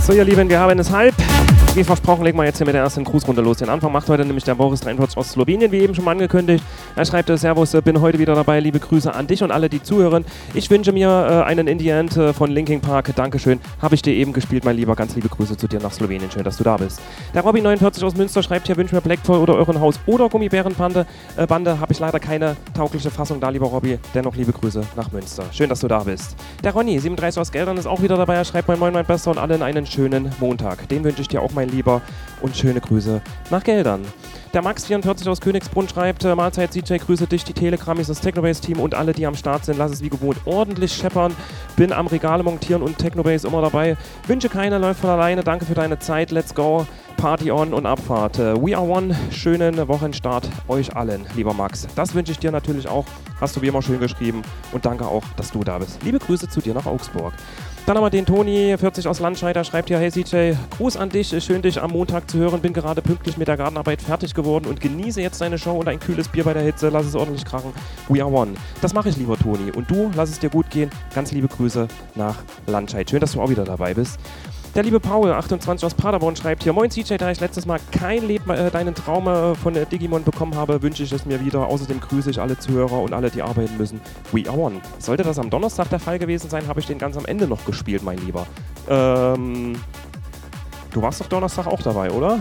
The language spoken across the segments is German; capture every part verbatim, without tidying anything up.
So, ihr Lieben, wir haben es halb. Wie versprochen, legen wir jetzt hier mit der ersten Grußrunde los. Den Anfang macht heute nämlich der Boris dreiundvierzig aus Slowenien, wie eben schon mal angekündigt. Er schreibt, Servus, bin heute wieder dabei. Liebe Grüße an dich und alle, die zuhören. Ich wünsche mir äh, einen In the End äh, von Linkin Park. Dankeschön. Habe ich dir eben gespielt, mein Lieber. Ganz liebe Grüße zu dir nach Slowenien. Schön, dass du da bist. Der Robby neunundvierzig aus Münster schreibt hier, wünsche mir Blackpool oder Irrenhaus oder Gummibärenbande. Äh, Bande habe ich leider keine taugliche Fassung da, lieber Robby. Dennoch liebe Grüße nach Münster. Schön, dass du da bist. Der Ronny, siebenunddreißig aus Geldern, ist auch wieder dabei. Er schreibt, mein Moin, mein Bester und allen einen schönen Montag. Den wünsche ich dir auch, mein Lieber. Und schöne Grüße nach Geldern. Der Max vierundvierzig aus Königsbrunn schreibt, äh, Mahlzeit C J, grüße dich, die Telegramis, das Technobase-Team und alle, die am Start sind. Lass es wie gewohnt ordentlich scheppern. Bin am Regale montieren und Technobase immer dabei. Wünsche keine, läuft von alleine. Danke für deine Zeit. Let's go. Party on und Abfahrt. Äh, we are one. Schönen Wochenstart euch allen, lieber Max. Das wünsche ich dir natürlich auch. Hast du wie immer schön geschrieben. Und danke auch, dass du da bist. Liebe Grüße zu dir nach Augsburg. Dann haben wir den Toni, vierzig aus Landscheid, der schreibt hier, hey C J, Gruß an dich, schön dich am Montag zu hören, bin gerade pünktlich mit der Gartenarbeit fertig geworden und genieße jetzt deine Show und ein kühles Bier bei der Hitze, lass es ordentlich krachen, we are one. Das mache ich, lieber Toni, und du, lass es dir gut gehen, ganz liebe Grüße nach Landscheid, schön, dass du auch wieder dabei bist. Der liebe Paul, achtundzwanzig aus Paderborn, schreibt hier, moin C J, da ich letztes Mal kein Leben, äh, deinen Traum äh, von äh, Digimon bekommen habe, wünsche ich es mir wieder. Außerdem grüße ich alle Zuhörer und alle, die arbeiten müssen. We are one. Sollte das am Donnerstag der Fall gewesen sein, habe ich den ganz am Ende noch gespielt, mein Lieber. Ähm, du warst doch Donnerstag auch dabei, oder?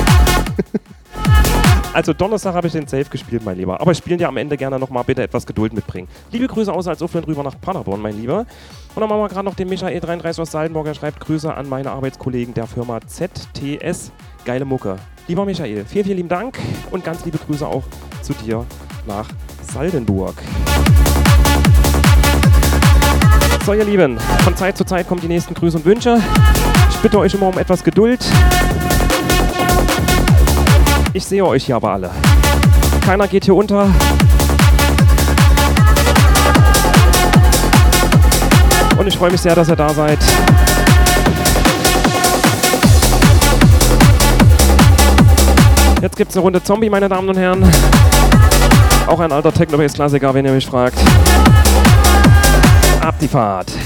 Also Donnerstag habe ich den Safe gespielt, mein Lieber. Aber ich spiele dir am Ende gerne nochmal, bitte etwas Geduld mitbringen. Liebe Grüße aus Salzuflen rüber nach Paderborn, mein Lieber. Und dann machen wir gerade noch den Michael dreiunddreißig aus Saldenburg. Er schreibt Grüße an meine Arbeitskollegen der Firma Z T S. Geile Mucke. Lieber Michael, vielen, vielen lieben Dank und ganz liebe Grüße auch zu dir nach Saldenburg. So, ihr Lieben, von Zeit zu Zeit kommen die nächsten Grüße und Wünsche. Ich bitte euch immer um etwas Geduld. Ich sehe euch hier aber alle. Keiner geht hier unter. Und ich freue mich sehr, dass ihr da seid. Jetzt gibt's eine Runde Zombie, meine Damen und Herren. Auch ein alter Technobase-Klassiker, wenn ihr mich fragt. Ab die Fahrt.